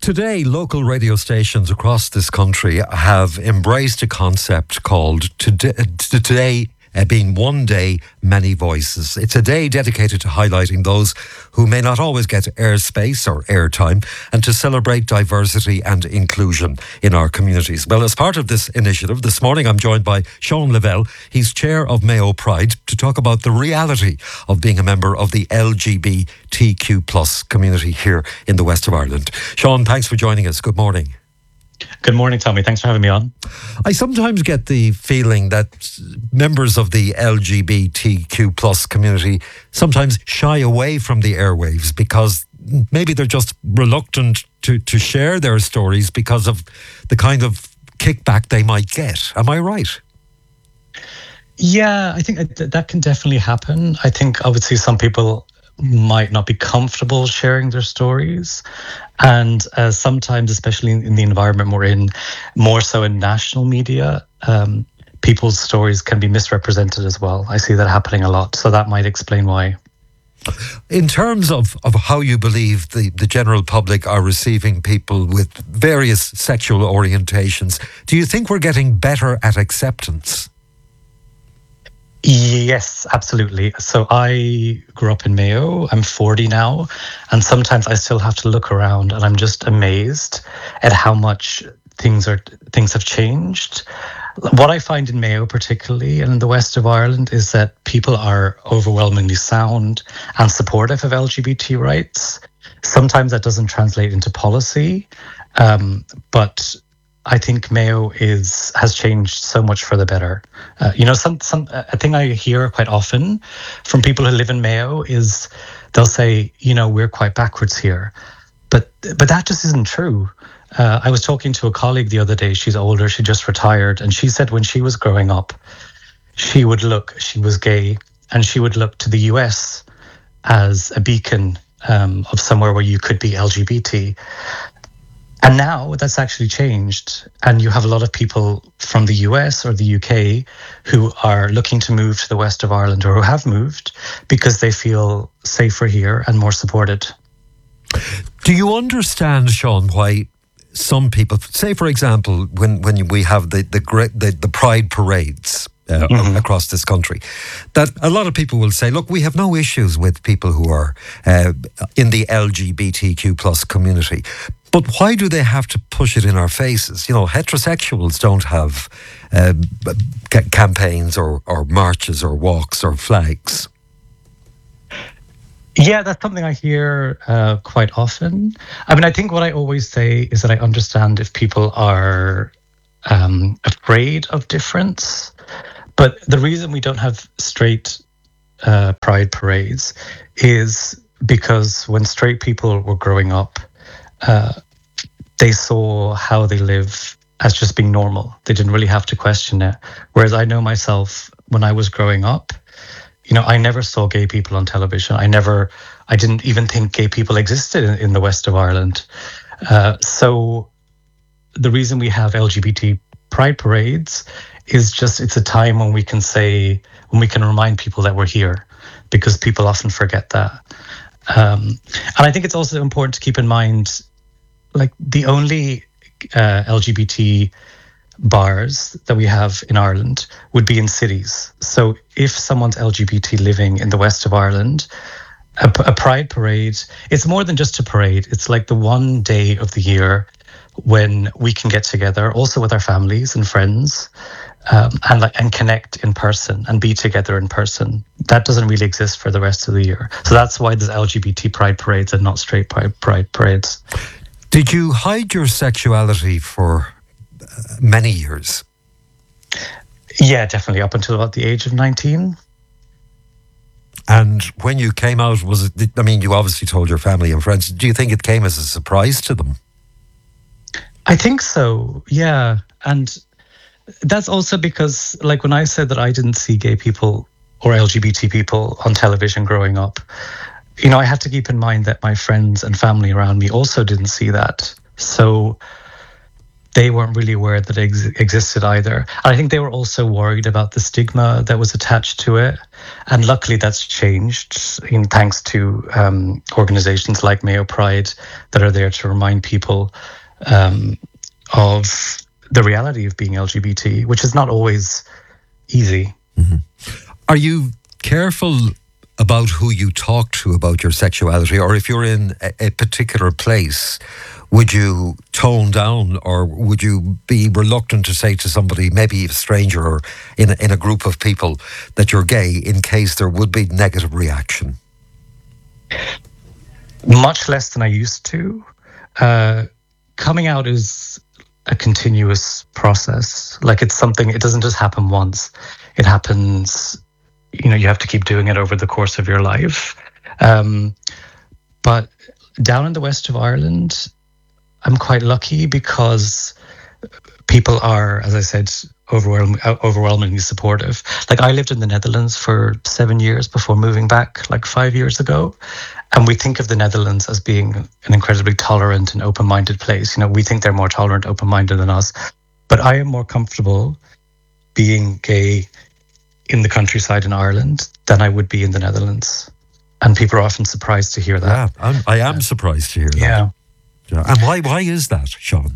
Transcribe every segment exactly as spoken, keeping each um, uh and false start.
Today, local radio stations across this country have embraced a concept called Today, today uh, being one day, many voices. It's a day dedicated to highlighting those who may not always get airspace or airtime and to celebrate diversity and inclusion in our communities. Well, as part of this initiative, this morning I'm joined by Sean Lavelle. He's chair of Mayo Pride to talk about the reality of being a member of the L G B T Q plus community here in the west of Ireland. Sean, thanks for joining us. Good morning. Good morning, Tommy. Thanks for having me on. I sometimes get the feeling that members of the L G B T Q plus community sometimes shy away from the airwaves because maybe they're just reluctant to, to share their stories because of the kind of kickback they might get. Am I right? Yeah, I think that can definitely happen. I think obviously some people might not be comfortable sharing their stories. And uh, sometimes, especially in, in the environment we're in, more so in national media, um, people's stories can be misrepresented as well. I see that happening a lot. So that might explain why. In terms of, of how you believe the, the general public are receiving people with various sexual orientations, do you think we're getting better at acceptance? Yes, absolutely. So I grew up in Mayo. I'm forty now. And sometimes I still have to look around and I'm just amazed at how much things are things have changed. What I find in Mayo particularly and in the west of Ireland is that people are overwhelmingly sound and supportive of L G B T rights. Sometimes that doesn't translate into policy, um, but I think Mayo is has changed so much for the better. Uh, you know, some some a thing I hear quite often from people who live in Mayo is they'll say, you know, we're quite backwards here, but but that just isn't true. Uh, I was talking to a colleague the other day. She's older. She just retired, and she said when she was growing up, she would look. She was gay, and she would look to the U S as a beacon um, of somewhere where you could be L G B T. And now that's actually changed. And you have a lot of people from the U S or the U K who are looking to move to the west of Ireland or who have moved because they feel safer here and more supported. Do you understand, Sean, why some people, say for example, when, when we have the, the, the, the Pride parades, Uh, mm-hmm. across this country, that a lot of people will say, look, we have no issues with people who are uh, in the L G B T Q plus community, but why do they have to push it in our faces? You know, heterosexuals don't have uh, c- campaigns or, or marches or walks or flags. Yeah, that's something I hear uh, quite often. I mean, I think what I always say is that I understand if people are um, afraid of difference. But the reason we don't have straight uh, pride parades is because when straight people were growing up, uh, they saw how they live as just being normal. They didn't really have to question it. Whereas I know myself, when I was growing up, you know, I never saw gay people on television. I never, I didn't even think gay people existed in, in the west of Ireland. Uh, so the reason we have L G B T pride parades is just it's a time when we can say, when we can remind people that we're here, because people often forget that. Um, and I think it's also important to keep in mind, like the only uh, L G B T bars that we have in Ireland would be in cities. So if someone's L G B T living in the west of Ireland, a, a pride parade, it's more than just a parade. It's like the one day of the year when we can get together, also with our families and friends, um, and like and connect in person and be together in person. That doesn't really exist for the rest of the year. So that's why there's L G B T pride parades and not straight pride, pride parades. Did you hide your sexuality for uh, many years? Yeah, definitely, up until about the age of nineteen. And when you came out, was it, I mean, you obviously told your family and friends. Do you think it came as a surprise to them? I think so, yeah. And that's also because, like, when I said that I didn't see gay people or L G B T people on television growing up, you know, I had to keep in mind that my friends and family around me also didn't see that. So they weren't really aware that it ex- existed either. And I think they were also worried about the stigma that was attached to it. And luckily that's changed, in thanks to um, organizations like Mayo Pride that are there to remind people um, of the reality of being L G B T, which is not always easy. Mm-hmm. Are you careful about who you talk to about your sexuality, or if you're in a, a particular place, would you tone down, or would you be reluctant to say to somebody, maybe a stranger or in a, in a group of people, that you're gay in case there would be negative reaction? Much less than I used to. Uh, coming out is a continuous process. Like, it's something, it doesn't just happen once. It happens, you know, you have to keep doing it over the course of your life. Um, but down in the west of Ireland, I'm quite lucky because people are, as I said, overwhelm- overwhelmingly supportive. Like, I lived in the Netherlands for seven years before moving back, like five years ago. And we think of the Netherlands as being an incredibly tolerant and open-minded place. You know, we think they're more tolerant, open-minded than us. But I am more comfortable being gay in the countryside in Ireland than I would be in the Netherlands. And people are often surprised to hear that. Yeah, I'm, I am surprised to hear that. Yeah. Yeah. And why why is that, Sean?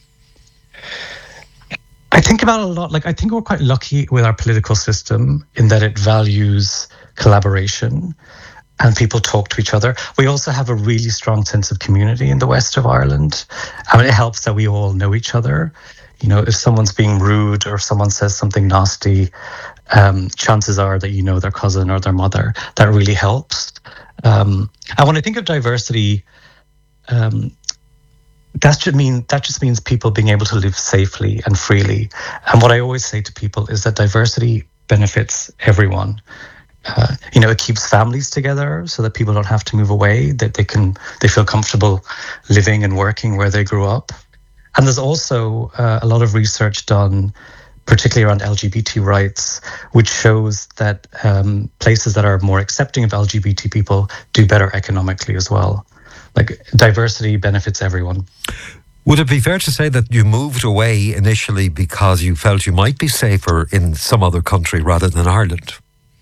I think about it a lot. Like, I think we're quite lucky with our political system in that it values collaboration and people talk to each other. We also have a really strong sense of community in the west of Ireland. I mean, it helps that we all know each other. You know, if someone's being rude or if someone says something nasty, um, chances are that you know their cousin or their mother. That really helps. Um, and when I think of diversity, um, that should mean that just means people being able to live safely and freely. And what I always say to people is that diversity benefits everyone. Uh, you know, it keeps families together so that people don't have to move away, that they can they feel comfortable living and working where they grew up. And there's also uh, a lot of research done, particularly around L G B T rights, which shows that um, places that are more accepting of L G B T people do better economically as well. Like, diversity benefits everyone. Would it be fair to say that you moved away initially because you felt you might be safer in some other country rather than Ireland?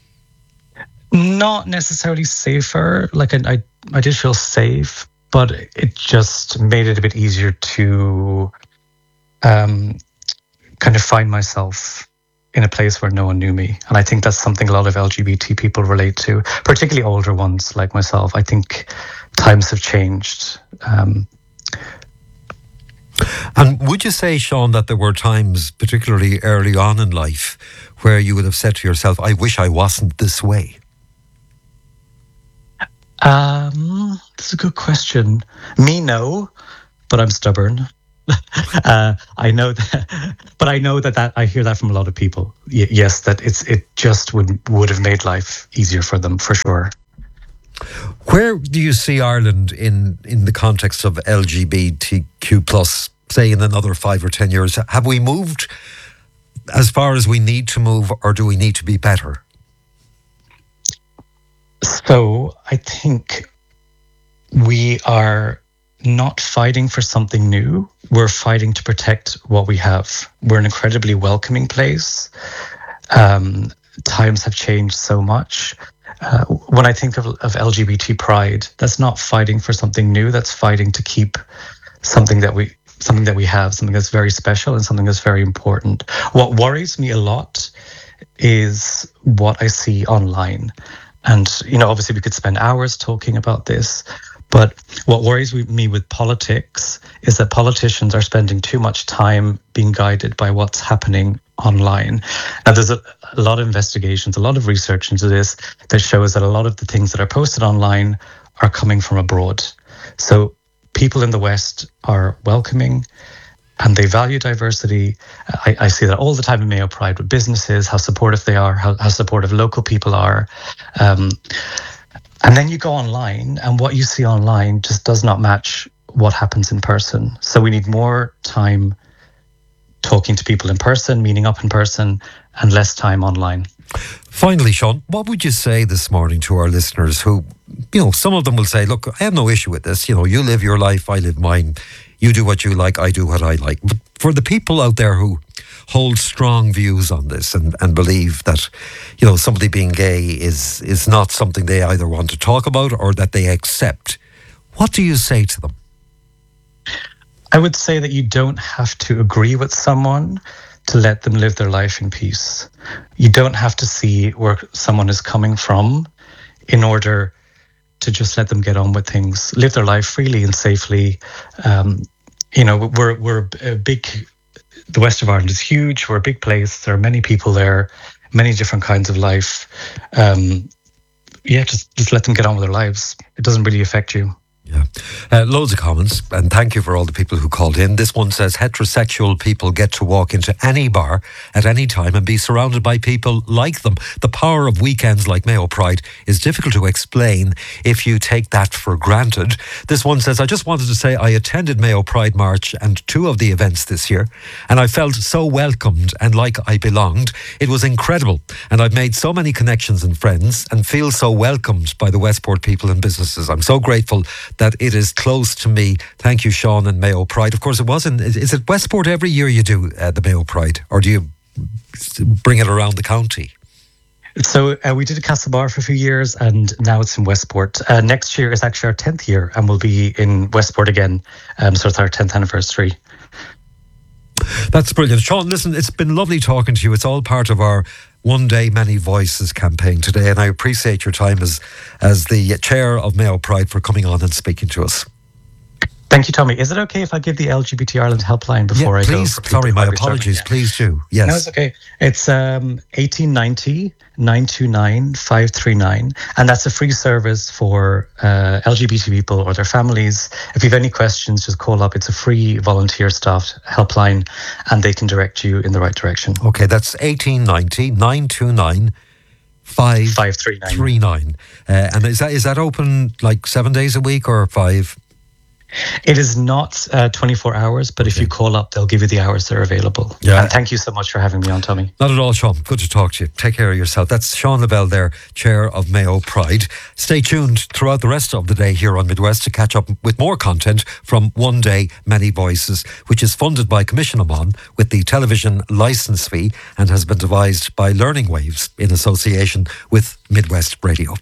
Not necessarily safer. Like, I, I, I did feel safe, but it just made it a bit easier to um, kind of find myself in a place where no one knew me. And I think that's something a lot of L G B T people relate to, particularly older ones like myself. I think times have changed. Um, and would you say, Sean, that there were times, particularly early on in life, where you would have said to yourself, I wish I wasn't this way? Um, that's a good question. Me, no, but I'm stubborn. uh, I know that, but I know that, that I hear that from a lot of people. Y- yes, that it's it just would would have made life easier for them, for sure. Where do you see Ireland in, in the context of L G B T Q plus, say in another five or ten years? Have we moved as far as we need to move, or do we need to be better? So I think we are not fighting for something new. We're fighting to protect what we have. We're an incredibly welcoming place. Um, times have changed so much. Uh, when I think of, of L G B T pride, that's not fighting for something new. That's fighting to keep something that we something that we have, something that's very special and something that's very important. What worries me a lot is what I see online. And, you know, obviously we could spend hours talking about this, but what worries me with politics is that politicians are spending too much time being guided by what's happening online. Now, there's a, a lot of investigations, a lot of research into this that shows that a lot of the things that are posted online are coming from abroad. So people in the West are welcoming and they value diversity. I, I see that all the time in Mayo Pride with businesses, how supportive they are, how, how supportive local people are. Um, and then you go online and what you see online just does not match what happens in person. So we need more time talking to people in person, meeting up in person, and less time online. Finally, Sean, what would you say this morning to our listeners who, you know, some of them will say, look, I have no issue with this. You know, you live your life, I live mine. You do what you like, I do what I like. But for the people out there who hold strong views on this and, and believe that, you know, somebody being gay is, is not something they either want to talk about or that they accept, what do you say to them? I would say that you don't have to agree with someone to let them live their life in peace. You don't have to see where someone is coming from in order to just let them get on with things, live their life freely and safely. Um, you know, we're we're a big, the west of Ireland is huge. We're a big place. There are many people there, many different kinds of life. Um, yeah, just, just let them get on with their lives. It doesn't really affect you. Yeah, uh, loads of comments, and thank you for all the people who called in. This one says heterosexual people get to walk into any bar at any time and be surrounded by people like them. The power of weekends like Mayo Pride is difficult to explain if you take that for granted. This one says, I just wanted to say I attended Mayo Pride March and two of the events this year, and I felt so welcomed and like I belonged. It was incredible, and I've made so many connections and friends and feel so welcomed by the Westport people and businesses. I'm so grateful that it is close to me. Thank you, Sean, and Mayo Pride. Of course, it wasn't. Is it Westport every year you do uh, the Mayo Pride, or do you bring it around the county? So uh, we did a Castlebar for a few years, and now it's in Westport. Uh, next year is actually our tenth year, and we'll be in Westport again. Um, so it's our tenth anniversary. That's brilliant. Sean, listen, it's been lovely talking to you. It's all part of our One Day Many Voices campaign today, and I appreciate your time as as the chair of Mayo Pride for coming on and speaking to us. Thank you, Tommy. Is it okay if I give the L G B T Ireland helpline before yeah, I please, go? Please, sorry, my apologies. Yeah. Please do. Yes. No, it's okay. It's um, eighteen ninety, nine two nine, five three nine, and that's a free service for uh, L G B T people or their families. If you have any questions, just call up. It's a free volunteer staffed helpline, and they can direct you in the right direction. Okay, that's eighteen ninety, nine two nine, five three nine. Uh, and is that is that open like seven days a week or five? It is not uh, twenty-four hours, but okay. If you call up, they'll give you the hours that are available. Yeah. And thank you so much for having me on, Tommy. Not at all, Sean. Good to talk to you. Take care of yourself. That's Sean Lavelle there, Chair of Mayo Pride. Stay tuned throughout the rest of the day here on Midwest to catch up with more content from One Day Many Voices, which is funded by Commission Amon with the television licence fee and has been devised by Learning Waves in association with Midwest Radio.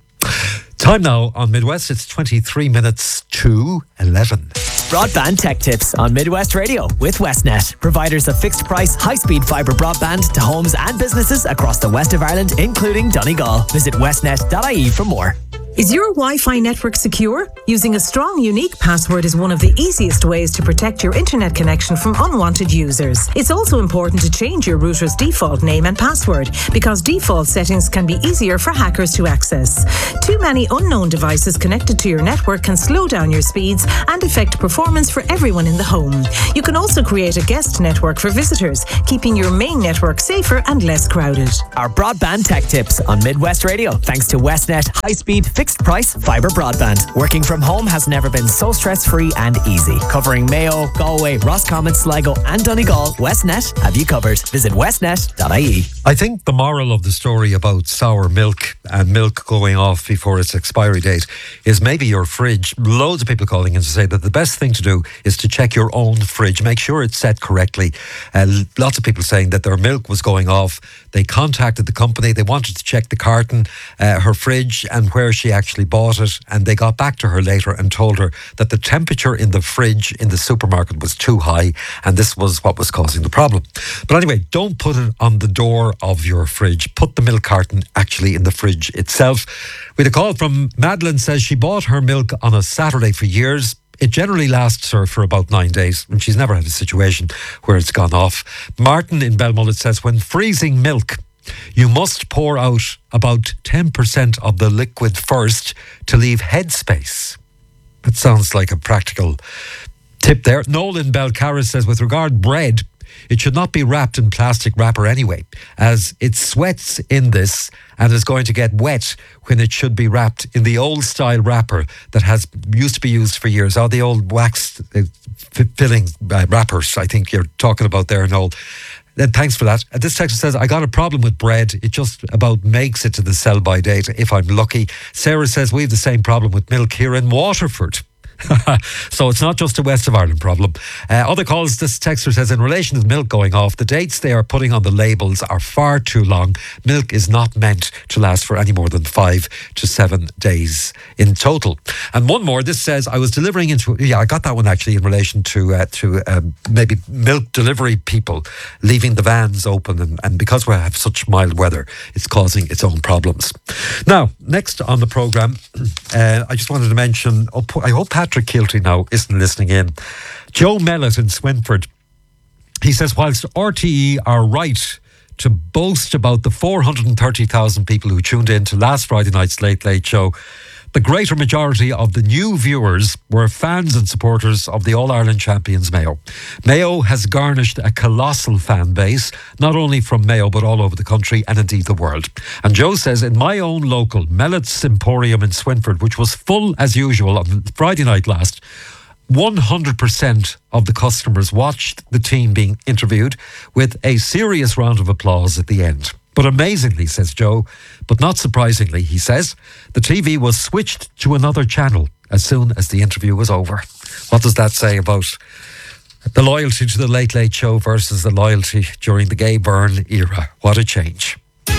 Time now on Midwest, it's twenty-three minutes to eleven. Broadband Tech Tips on Midwest Radio with Westnet, providers of fixed price, high-speed fibre broadband to homes and businesses across the west of Ireland, including Donegal. Visit westnet dot I E for more. Is your Wi-Fi network secure? Using a strong, unique password is one of the easiest ways to protect your internet connection from unwanted users. It's also important to change your router's default name and password because default settings can be easier for hackers to access. Too many unknown devices connected to your network can slow down your speeds and affect performance for everyone in the home. You can also create a guest network for visitors, keeping your main network safer and less crowded. Our Broadband Tech Tips on Midwest Radio, thanks to Westnet high-speed fixed price fibre broadband. Working from home has never been so stress-free and easy. Covering Mayo, Galway, Roscommon, Sligo and Donegal, Westnet have you covered. Visit westnet dot I E. I think the moral of the story about sour milk and milk going off before its expiry date is maybe your fridge. Loads of people calling in to say that the best thing to do is to check your own fridge. Make sure it's set correctly. Uh, lots of people saying that their milk was going off. They contacted the company. They wanted to check the carton, uh, her fridge and where she actually bought it, and they got back to her later and told her that the temperature in the fridge in the supermarket was too high and this was what was causing the problem. But anyway, don't put it on the door of your fridge. Put the milk carton actually in the fridge itself. We had a call from Madeline, says she bought her milk on a Saturday for years. It generally lasts her for about nine days and she's never had a situation where it's gone off. Martin in Belmullet says when freezing milk, you must pour out about ten percent of the liquid first to leave headspace. That sounds like a practical tip there. Nolan Belcaris says with regard bread, it should not be wrapped in plastic wrapper anyway, as it sweats in this and is going to get wet when it should be wrapped in the old style wrapper that has used to be used for years. Oh, the old wax uh, filling uh, wrappers, I think you're talking about there, Noel. Uh, thanks for that. Uh, this texter says, I got a problem with bread. It just about makes it to the sell-by date if I'm lucky. Sarah says, we have the same problem with milk here in Waterford. So it's not just a West of Ireland problem. Uh, other calls, this texter says, in relation to the milk going off, the dates they are putting on the labels are far too long. Milk is not meant to last for any more than five to seven days in total. And one more, this says, I was delivering into, yeah, I got that one actually in relation to uh, to um, maybe milk delivery people leaving the vans open, and, and because we have such mild weather, it's causing its own problems. Now, next on the programme, uh, I just wanted to mention, I hope Pat Patrick Kilty now isn't listening in. Joe Mellett in Swinford, he says, whilst R T E are right to boast about the four hundred thirty thousand people who tuned in to last Friday night's Late Late Show, the greater majority of the new viewers were fans and supporters of the All-Ireland champions Mayo. Mayo has garnished a colossal fan base, not only from Mayo but all over the country and indeed the world. And Joe says, in my own local Mellett's Emporium in Swinford, which was full as usual on Friday night last, one hundred percent of the customers watched the team being interviewed with a serious round of applause at the end. But amazingly, says Joe, but not surprisingly, he says, the T V was switched to another channel as soon as the interview was over. What does that say about the loyalty to the Late Late Show versus the loyalty during the Gay Byrne era? What a change.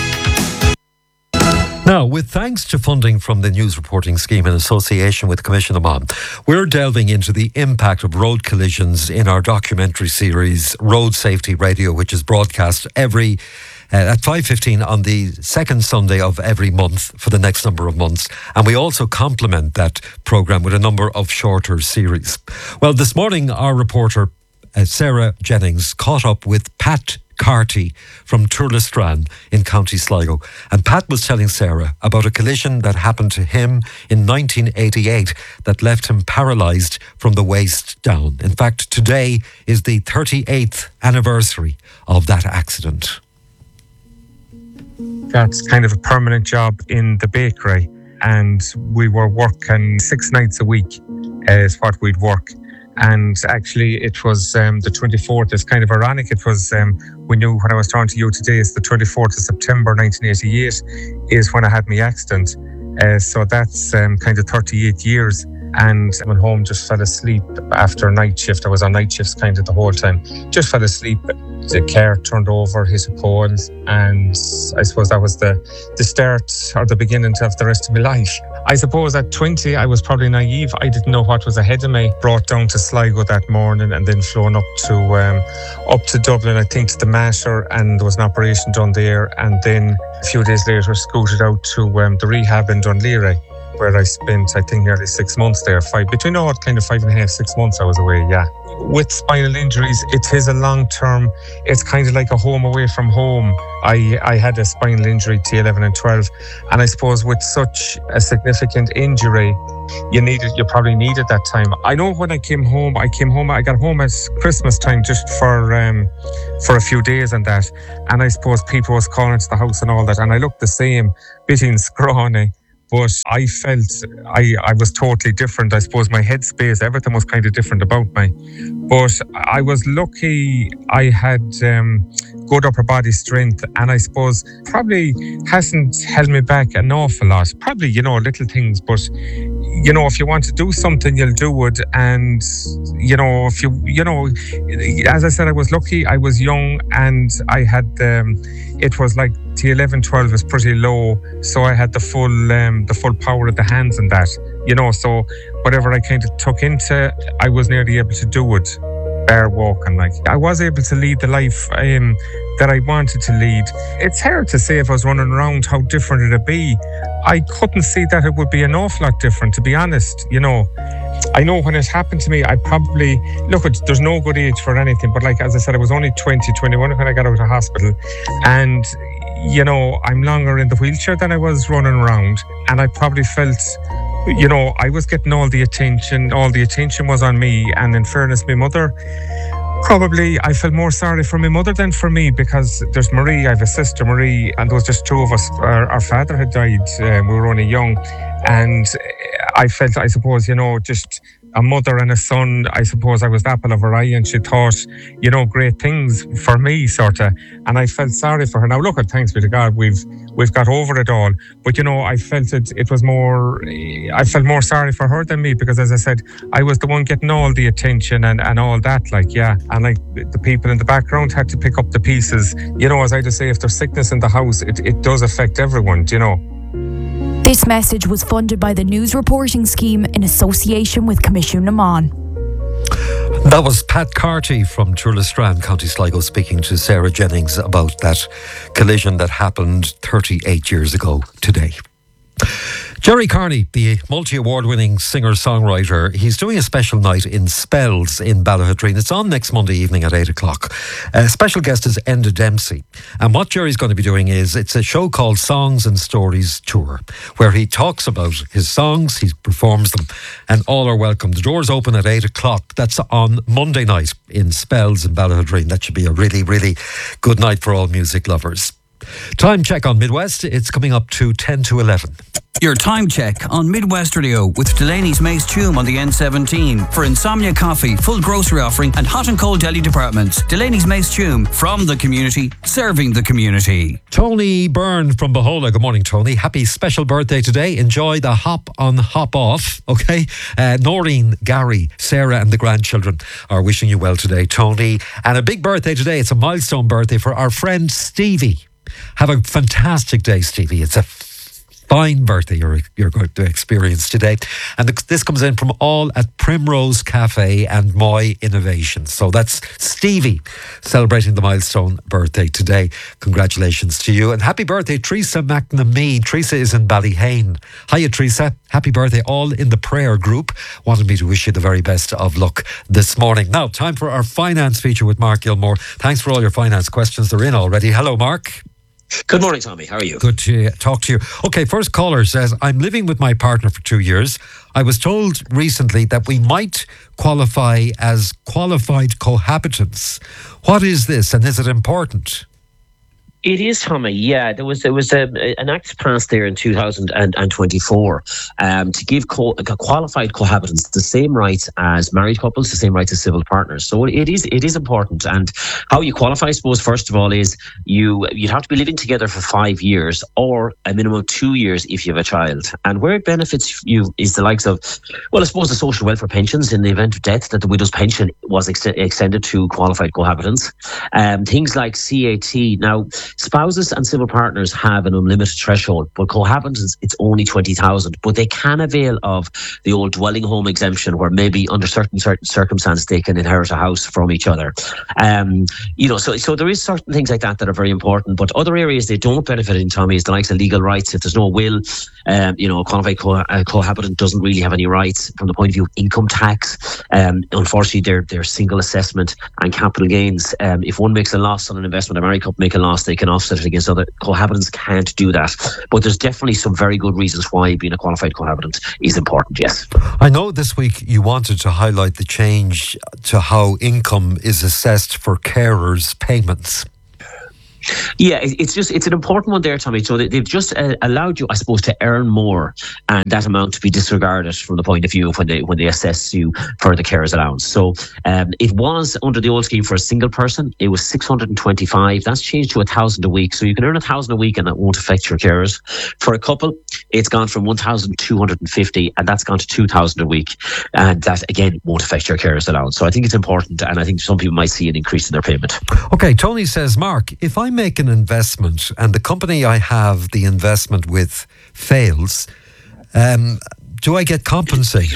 Now, with thanks to funding from the News Reporting Scheme in association with Commission Amman, we're delving into the impact of road collisions in our documentary series, Road Safety Radio, which is broadcast every Uh, at five fifteen on the second Sunday of every month for the next number of months. And we also complement that programme with a number of shorter series. Well, this morning, our reporter, uh, Sarah Jennings, caught up with Pat Carty from Turlestran in County Sligo. And Pat was telling Sarah about a collision that happened to him in nineteen eighty-eight that left him paralysed from the waist down. In fact, today is the thirty-eighth anniversary of that accident. That's kind of a permanent job in the bakery, and we were working six nights a week is what we'd work. And actually it was um, the twenty-fourth. It's kind of ironic. It was um, we knew when I was talking to you today, it's the twenty-fourth of September nineteen eighty-eight is when I had my accident. Uh, so that's um, kind of thirty-eight years. And I went home, just fell asleep after a night shift. I was on night shifts kind of the whole time. Just fell asleep. The car turned over, hit a pole, and I suppose that was the, the start or the beginning of the rest of my life. I suppose at twenty, I was probably naive. I didn't know what was ahead of me. Brought down to Sligo that morning and then flown up to um, up to Dublin, I think to the Mater, and there was an operation done there. And then a few days later, scooted out to um, the rehab in Dunleary, where I spent, I think, nearly six months there. Five, between all, kind of five and a half, six months I was away, yeah. With spinal injuries, it is a long-term, it's kind of like a home away from home. I, I had a spinal injury T eleven and twelve, and I suppose with such a significant injury, you needed, you probably needed that time. I know when I came home, I came home, I got home at Christmas time just for um, for a few days and that, and I suppose people was calling to the house and all that, and I looked the same, bit in scrawny. But I felt I, I was totally different. I suppose my headspace, everything was kind of different about me. But I was lucky I had um, good upper body strength, and I suppose probably hasn't held me back an awful lot. Probably, you know, little things, but, you know, if you want to do something, you'll do it. And, you know, if you, you know, as I said, I was lucky. I was young, and I had, um, it was like T eleven, twelve was pretty low. So I had the full, um, the full power of the hands and that, you know, so whatever I kind of took into, I was nearly able to do it. Bare walking, like I was able to lead the life um, that I wanted to lead. It's hard to say if I was running around how different it'd be. I couldn't see that it would be an awful lot different, to be honest. You know, I know when it happened to me, I probably look. There's no good age for anything, but like as I said, I was only twenty, twenty-one when I got out of hospital, and you know, I'm longer in the wheelchair than I was running around, and I probably felt, you know, I was getting all the attention, all the attention was on me. And in fairness, my mother, probably I felt more sorry for my mother than for me, because there's Marie, I have a sister, Marie, and there was just two of us. Our, our father had died, uh, we were only young, and I felt, I suppose, you know, just a mother and a son. I suppose I was the apple of her eye, and she thought, you know, great things for me, sort of. And I felt sorry for her. Now, look, thanks be to God, we've we've got over it all. But, you know, I felt it, it was more, I felt more sorry for her than me, because, as I said, I was the one getting all the attention and, and all that, like, yeah. And, like, the people in the background had to pick up the pieces. You know, as I just say, if there's sickness in the house, it, it does affect everyone, do you know? This message was funded by the News Reporting Scheme in association with Commission Naman. That was Pat Carty from Turlestrand, County Sligo, speaking to Sarah Jennings about that collision that happened thirty-eight years ago today. Jerry Carney, the multi-award-winning singer-songwriter, he's doing a special night in Spells in Ballahadreen. It's on next Monday evening at eight o'clock. A special guest is Enda Dempsey. And what Jerry's going to be doing is, it's a show called Songs and Stories Tour, where he talks about his songs, he performs them, and all are welcome. The doors open at eight o'clock. That's on Monday night in Spells in Ballahadreen. That should be a really, really good night for all music lovers. Time check on Midwest. It's coming up to ten to eleven. Your time check on Midwest Radio with Delaney's Mace Tume on the N seventeen. For Insomnia Coffee, full grocery offering and hot and cold deli departments. Delaney's Mace Tume, from the community, serving the community. Tony Byrne from Bohola. Good morning, Tony. Happy special birthday today. Enjoy the hop on, hop off, okay? Uh, Noreen, Gary, Sarah and the grandchildren are wishing you well today, Tony. And a big birthday today. It's a milestone birthday for our friend Stevie. Have a fantastic day, Stevie. It's a fine birthday you're, you're going to experience today. And the, this comes in from all at Primrose Cafe and Moy Innovations. So that's Stevie celebrating the milestone birthday today. Congratulations to you. And happy birthday, Teresa McNamee. Teresa is in Ballyhane. Hiya, Teresa. Happy birthday, all in the prayer group. Wanted me to wish you the very best of luck this morning. Now, time for our finance feature with Mark Gilmore. Thanks for all your finance questions. They're in already. Hello, Mark. Good morning, Tommy. How are you? Good to talk to you. Okay, first caller says, I'm living with my partner for two years. I was told recently that we might qualify as qualified cohabitants. What is this, and is it important? It is, Tommy. Yeah, there was there was a, an act passed there in two thousand twenty-four um, to give co- qualified cohabitants the same rights as married couples, the same rights as civil partners. So it is it is important. And how you qualify, I suppose, first of all, is you you'd have to be living together for five years or a minimum of two years if you have a child. And where it benefits you is the likes of, well, I suppose the social welfare pensions in the event of death, that the widow's pension was ex- extended to qualified cohabitants. Um, things like C A T. Now, spouses and civil partners have an unlimited threshold, but cohabitants, it's only twenty thousand. But they can avail of the old dwelling home exemption, where maybe under certain certain circumstances they can inherit a house from each other. Um, you know, so so there is certain things like that that are very important. But other areas they don't benefit in, Tommy, is the likes of legal rights. If there's no will, um, you know, a qualified co- uh, cohabitant doesn't really have any rights from the point of view of income tax. Um, unfortunately, their their single assessment and capital gains. Um, if one makes a loss on an investment, a married couple make a loss, they can offset it against other. Cohabitants can't do that. But there's definitely some very good reasons why being a qualified cohabitant is important, yes. I know this week you wanted to highlight the change to how income is assessed for carers' payments. Yeah, it's just, it's an important one there, Tommy. So they've just uh, allowed you, I suppose, to earn more, and that amount to be disregarded from the point of view of when they when they assess you for the carers allowance. So um, it was under the old scheme for a single person, it was six hundred twenty-five. That's changed to a thousand a week. So you can earn a thousand a week, and that won't affect your carers. For a couple, it's gone from one thousand two hundred fifty, and that's gone to two thousand a week, and that again won't affect your carers allowance. So I think it's important, and I think some people might see an increase in their payment. Okay, Tony says, Mark, if I make an investment and the company I have the investment with fails, um, do I get compensated?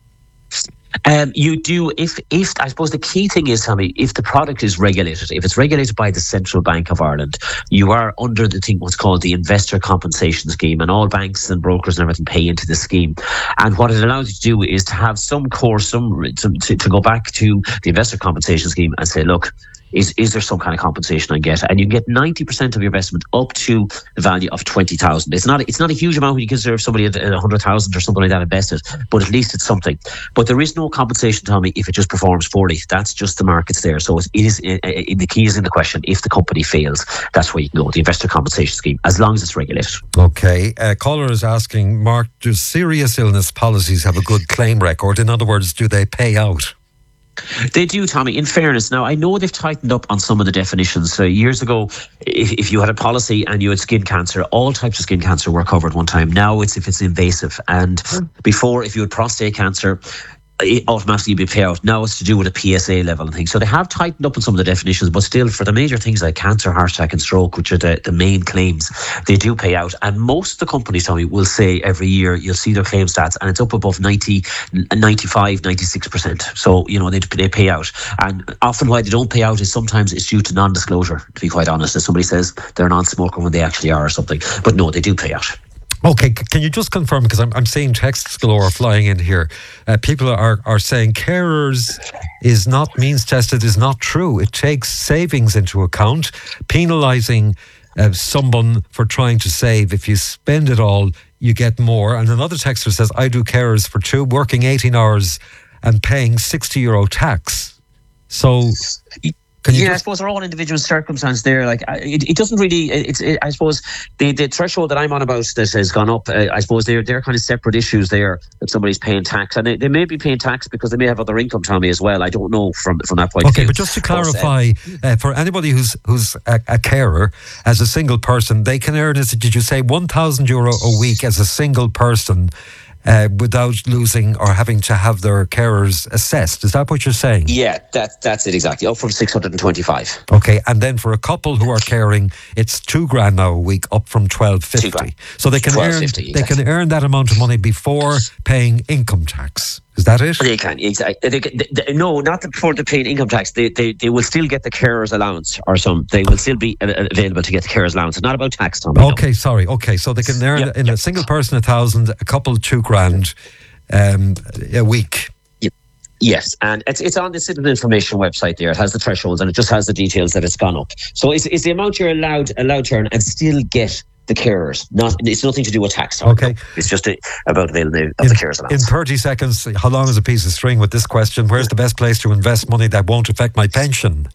Um, you do, if, if, I suppose the key thing is, Tommy, if the product is regulated, if it's regulated by the Central Bank of Ireland, you are under the thing, what's called the Investor Compensation Scheme, and all banks and brokers and everything pay into the scheme. And what it allows you to do is to have some course, some, some to, to go back to the Investor Compensation Scheme and say, look, is is there some kind of compensation I get? And you get ninety percent of your investment up to the value of twenty thousand. It's not it's not a huge amount when you consider somebody at one hundred thousand or something like that invested, but at least it's something. But there is no compensation, Tommy, if it just performs poorly. That's just the markets there. So it is it, it, the key is in the question: if the company fails, that's where you can go, the investor compensation scheme, as long as it's regulated. Okay, a caller is asking, Mark, do serious illness policies have a good claim record? In other words, do they pay out? They do, Tommy, in fairness. Now, I know they've tightened up on some of the definitions. So years ago, if, if you had a policy and you had skin cancer, all types of skin cancer were covered one time. Now it's if it's invasive. And before, if you had prostate cancer, it automatically be payout. Now it's to do with a P S A level and things. So they have tightened up on some of the definitions, but still for the major things like cancer, heart attack and stroke, which are the, the main claims, they do pay out. And most of the companies, Tommy, will say every year you'll see their claim stats and it's up above ninety, ninety-five, ninety-six percent. So, you know, they, they pay out. And often why they don't pay out is sometimes it's due to non-disclosure, to be quite honest. If somebody says they're a non-smoker when they actually are or something. But no, they do pay out. Okay, c- can you just confirm, because I'm I'm seeing texts galore flying in here. Uh, people are, are saying carers is not means tested is not true. It takes savings into account, penalising uh, someone for trying to save. If you spend it all, you get more. And another texter says, I do carers for two, working eighteen hours and paying sixty euro tax. So... Can you yeah, just... I suppose our own individual circumstance there, like it, it doesn't really. It's. It, I suppose the, the threshold that I'm on about that has gone up. Uh, I suppose they're they're kind of separate issues there. That somebody's paying tax, and they, they may be paying tax because they may have other income, Tommy, as well. I don't know from from that point. Okay, of view. but just to clarify, but, uh, uh, for anybody who's who's a, a carer as a single person, they can earn. Did you say one thousand euro a week as a single person? Uh, without losing or having to have their carers assessed. Is that what you're saying? Yeah, that, that's it exactly. Up from six hundred twenty-five. Okay, and then for a couple who are caring, it's two grand now a week, up from twelve fifty. So they can earn exactly. they can earn that amount of money before paying income tax. Is that it? They can, exactly. They, they, they, no, not before they pay income tax. They, they they will still get the carer's allowance or some. They will still be available to get the carer's allowance. It's not about tax, Tom. Okay, no. sorry. Okay, so they can earn yep, in yep. a single person a thousand, a couple two grand um, a week. Yep. Yes, and it's it's on the Citizen Information website there. It has the thresholds and it just has the details that it's gone up. So it's, it's the amount you're allowed allowed to earn and still get the carers. Not, it's nothing to do with tax. Okay. It's just a, about availability of in, the carers allowance. In thirty seconds, how long is a piece of string with this question? Where's the best place to invest money that won't affect my pension?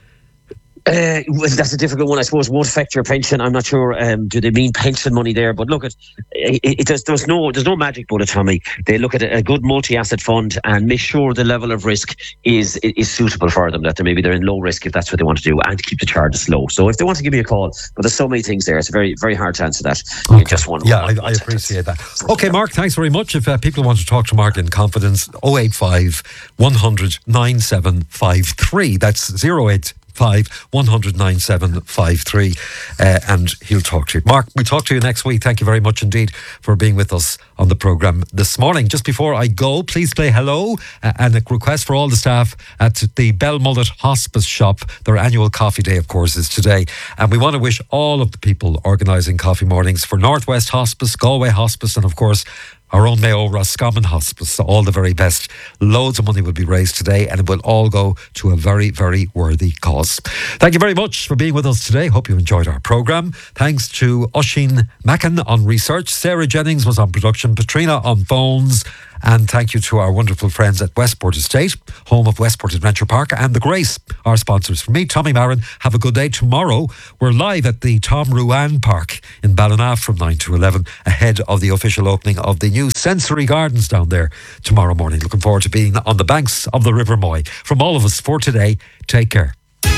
Uh, well, that's a difficult one. I suppose it won't affect your pension. I'm not sure. Um, do they mean pension money there? But look, at it, it, it does, there's no there's no magic bullet, Tommy. They look at a, a good multi-asset fund and make sure the level of risk is is suitable for them. That they maybe they're in low risk if that's what they want to do, and keep the charges low. So if they want to give me a call, but there's so many things there, it's very very hard to answer that. Okay. Just one. Yeah, one, I, I appreciate that. Okay, Mark, thanks very much. If uh, people want to talk to Mark in confidence, oh eight five, one hundred, nine seven five three. That's oh eight five, one hundred, nine seven five three, uh, and he'll talk to you. Mark, we'll talk to you next week. Thank you very much indeed for being with us on the programme this morning. Just before I go, please play hello uh, and a request for all the staff at the Belmullet Hospice Shop. Their annual coffee day, of course, is today. And we want to wish all of the people organising coffee mornings for Northwest Hospice, Galway Hospice, and of course, our own Mayo Roscommon Hospice. So all the very best. Loads of money will be raised today and it will all go to a very, very worthy cause. Thank you very much for being with us today. Hope you enjoyed our programme. Thanks to Oisin Mackin on research. Sarah Jennings was on production. Patrina on phones. And thank you to our wonderful friends at Westport Estate, home of Westport Adventure Park, and The Grace, our sponsors. For me, Tommy Marin, have a good day. Tomorrow, we're live at the Tom Ruan Park in Ballinaff from nine to eleven, ahead of the official opening of the new Sensory Gardens down there tomorrow morning. Looking forward to being on the banks of the River Moy. From all of us for today, take care.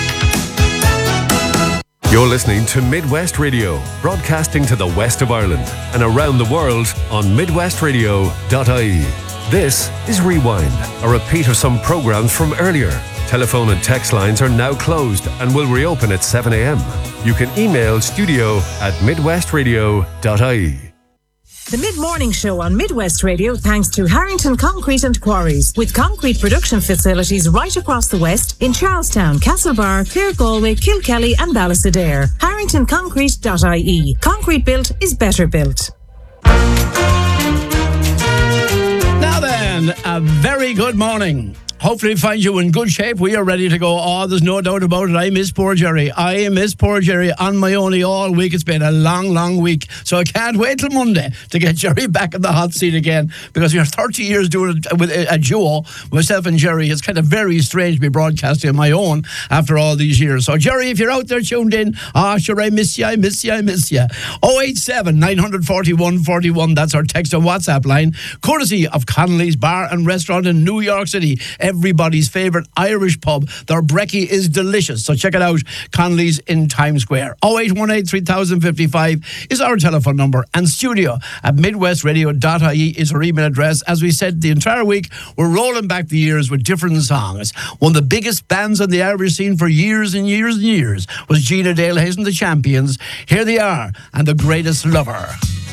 You're listening to Midwest Radio, broadcasting to the west of Ireland and around the world on midwest radio dot I E. This is Rewind, a repeat of some programmes from earlier. Telephone and text lines are now closed and will reopen at seven a.m. You can email studio at midwest radio dot I E. The Mid-Morning Show on Midwest Radio thanks to Harrington Concrete and Quarries, with concrete production facilities right across the west in Charlestown, Castlebar, Clare Galway, Kilkelly and Ballysadare. harrington concrete dot I E. Concrete built is better built. Now then, a very good morning. hopefully find you in good shape. We are ready to go. Oh, there's no doubt about it. I miss poor Jerry. I miss poor Jerry on my own all week. It's been a long, long week. So I can't wait till Monday to get Jerry back in the hot seat again, because we're thirty years doing it with a, a duo, myself and Jerry. It's kind of very strange to be broadcasting on my own after all these years. So Jerry, if you're out there tuned in, ah, sure, I miss you, I miss you, I miss you. oh eight seven, nine four one, four one, that's our text and WhatsApp line, courtesy of Connolly's Bar and Restaurant in New York City, everybody's favourite Irish pub. Their brekkie is delicious, so check it out. Connolly's in Times Square. oh eight one eight, three thousand fifty-five is our telephone number, and studio at midwest radio dot I E is our email address. As we said the entire week, we're rolling back the years with different songs. One of the biggest bands on the Irish scene for years and years and years was Gina Dale Hayes and the Champions. Here they are, and The Greatest Lover.